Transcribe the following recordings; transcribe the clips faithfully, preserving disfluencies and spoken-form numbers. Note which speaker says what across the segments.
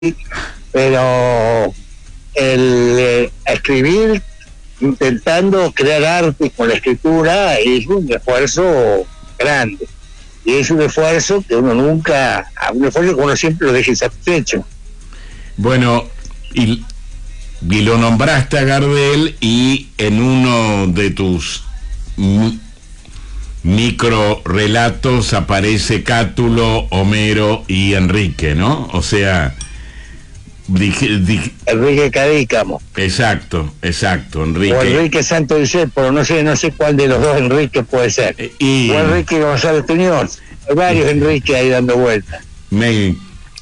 Speaker 1: pero el eh, escribir intentando crear arte con la escritura es un esfuerzo grande, y es un esfuerzo que uno nunca, un esfuerzo que uno siempre lo deja insatisfecho.
Speaker 2: Bueno, y, y lo nombraste a Gardel, y en uno de tus mi, micro relatos aparece Cátulo, Homero y Enrique, ¿no? O sea, dije, dije,
Speaker 1: Enrique Cadícamo.
Speaker 2: Exacto, exacto, Enrique.
Speaker 1: O Enrique Santo Discépolo, no sé, no sé cuál de los dos Enrique puede ser.
Speaker 2: Y,
Speaker 1: o Enrique González Tuñón. Hay varios Enrique ahí dando vueltas.
Speaker 2: Me,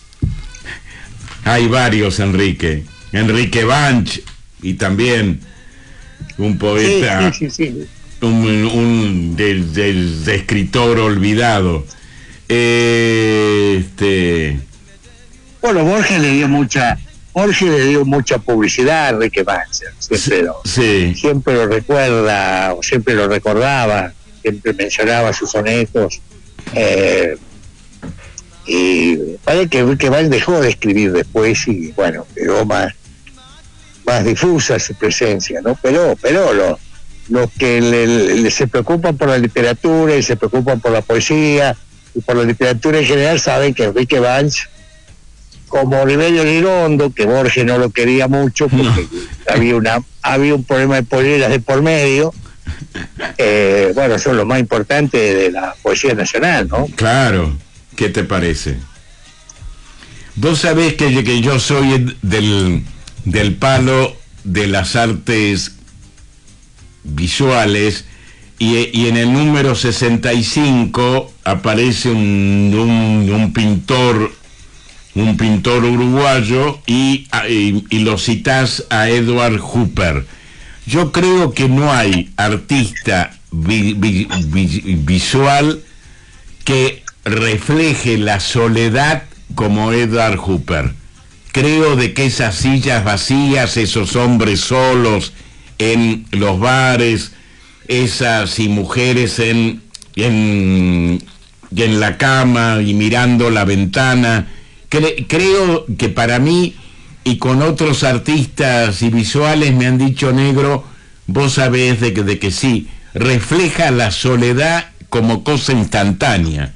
Speaker 2: hay varios Enrique. Enrique Banch, y también un poeta,
Speaker 1: sí, sí, sí, sí.
Speaker 2: un, un de, de, de escritor olvidado. Eh, este.
Speaker 1: Bueno, Borges le dio mucha, Borges le dio mucha publicidad a Enrique Banzer, siempre, lo,
Speaker 2: sí.
Speaker 1: siempre lo recuerda, o siempre lo recordaba, siempre mencionaba sus sonetos. Eh, y parece que Enrique Banzer dejó de escribir después y bueno, quedó más, más difusa su presencia, ¿no? Pero, pero lo, los que le, le, se preocupan por la literatura y se preocupan por la poesía y por la literatura en general saben que Enrique Banzer, como Oliverio Girondo, que Borges no lo quería mucho porque no. había una había un problema de polleras de por medio, eh, bueno, son los más importantes de la poesía nacional, ¿no?
Speaker 2: Claro, ¿qué te parece? Vos sabés que, que yo soy del, del palo de las artes visuales, y, y en el número sesenta y cinco aparece un, un, un pintor un pintor uruguayo, y, y, y lo citás a Edward Hopper. Yo creo que no hay artista vi, vi, vi, visual que refleje la soledad como Edward Hopper. Creo de que esas sillas vacías, esos hombres solos en los bares, esas y mujeres en, en, en la cama y mirando la ventana, Cre- creo que para mí, y con otros artistas y visuales me han dicho, negro, vos sabés de que, de que sí, refleja la soledad como cosa instantánea.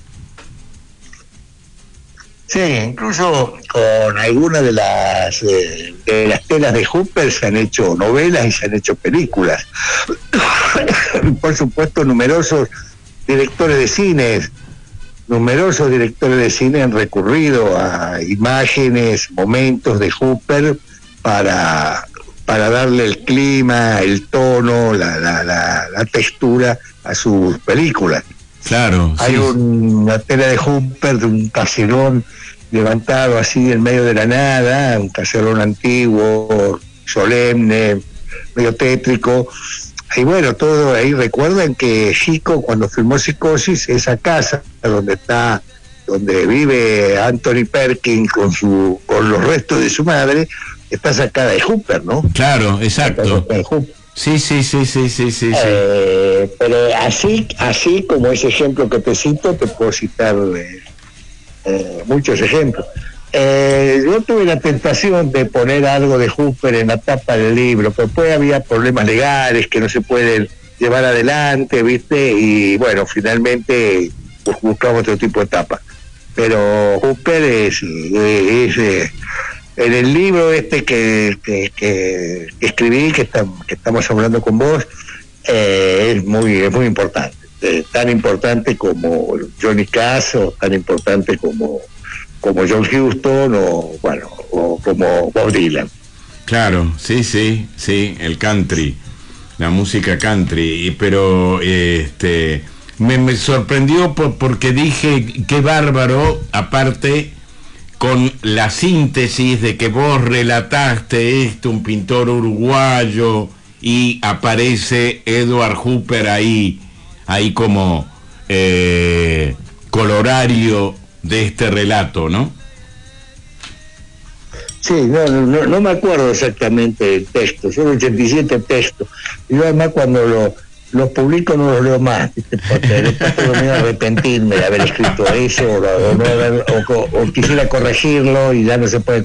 Speaker 1: Sí, incluso con algunas de las eh, de las telas de Hopper se han hecho novelas y se han hecho películas. Por supuesto, numerosos directores de cine Numerosos directores de cine han recurrido a imágenes, momentos de Hopper para, para darle el clima, el tono, la, la, la, la textura a sus películas.
Speaker 2: Claro.
Speaker 1: Hay
Speaker 2: sí.
Speaker 1: un, una tela de Hopper de un caserón levantado así en medio de la nada, un caserón antiguo, solemne, medio tétrico. Y bueno, todo ahí, recuerdan que Chico, cuando filmó Psicosis, esa casa donde está, donde vive Anthony Perkins con su, con los restos de su madre, está sacada de Hopper, ¿no?
Speaker 2: Claro, exacto. Sí, sí, sí, sí, sí, sí.
Speaker 1: Eh, pero así, así como ese ejemplo que te cito, te puedo citar eh, eh, muchos ejemplos. Eh, yo tuve la tentación de poner algo de Hopper en la tapa del libro, pero después había problemas legales que no se pueden llevar adelante, ¿viste? Y bueno, finalmente pues, buscamos otro tipo de tapa. Pero Hopper es, es, es en el libro este que, que, que, que escribí, que, está, que estamos hablando con vos, eh, es muy es muy importante. Eh, tan importante como Johnny Cash, o tan importante como como John Huston, o bueno, o como Bob Dylan.
Speaker 2: Claro, sí, sí, sí, el country, la música country, pero este me, me sorprendió por, porque dije, qué bárbaro, aparte con la síntesis de que vos relataste esto, un pintor uruguayo, y aparece Edward Hopper ahí, ahí como eh, colorario de este relato, ¿no?
Speaker 1: Sí, no, no, no me acuerdo exactamente el texto, son ochenta y siete textos. Yo además cuando lo los publico, no los leo más, ¿viste? Porque después tengo miedo de arrepentirme de haber escrito eso, o, o, no haber, o, o quisiera corregirlo y ya no se puede